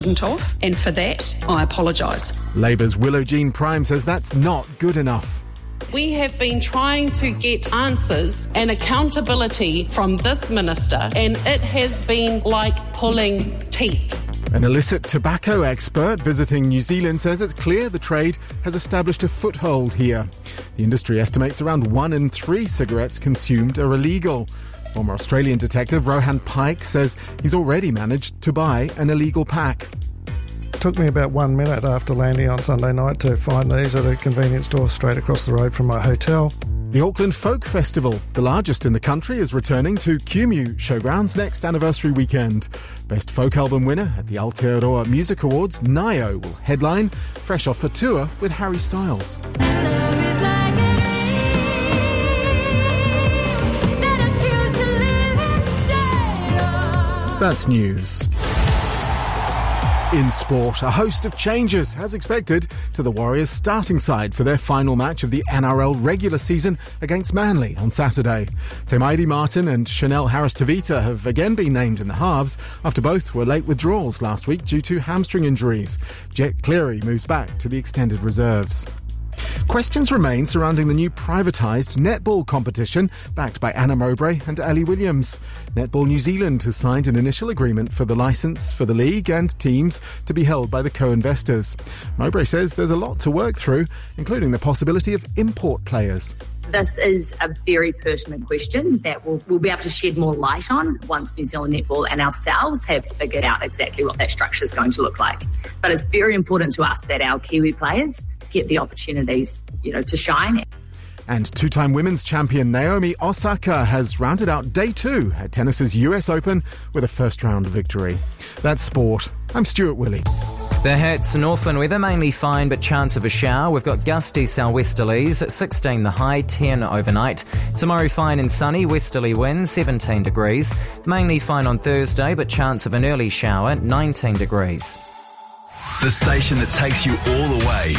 of, and for that, I apologise. Labour's Willow Jean Prime says that's not good enough. We have been trying to get answers and accountability from this minister, and it has been like pulling teeth. An illicit tobacco expert visiting New Zealand says it's clear the trade has established a foothold here. The industry estimates around 1 in 3 cigarettes consumed are illegal. Former Australian detective Rohan Pike says he's already managed to buy an illegal pack. It took me about 1 minute after landing on Sunday night to find these at a convenience store straight across the road from my hotel. The Auckland Folk Festival, the largest in the country, is returning to QMU Showgrounds next anniversary weekend. Best Folk Album winner at the Aotearoa Music Awards, Nayo, will headline, fresh off a tour with Harry Styles. That's news. In sport, a host of changes, as expected, to the Warriors' starting side for their final match of the NRL regular season against Manly on Saturday. Te Maire Martin and Chanel Harris-Tavita have again been named in the halves after both were late withdrawals last week due to hamstring injuries. Jet Cleary moves back to the extended reserves. Questions remain surrounding the new privatised netball competition backed by Anna Mowbray and Ali Williams. Netball New Zealand has signed an initial agreement for the licence for the league and teams to be held by the co-investors. Mowbray says there's a lot to work through, including the possibility of import players. This is a very pertinent question that we'll be able to shed more light on once New Zealand Netball and ourselves have figured out exactly what that structure is going to look like. But it's very important to us that our Kiwi players get the opportunities, to shine. And two-time women's champion Naomi Osaka has rounded out day 2 at tennis's US Open with a first-round victory. That's sport. I'm Stuart Willey. The Hits, Northland weather, mainly fine but chance of a shower. We've got gusty southwesterlies, 16 the high, 10 overnight. Tomorrow fine and sunny, westerly wind, 17 degrees. Mainly fine on Thursday but chance of an early shower, 19 degrees. The station that takes you all the way.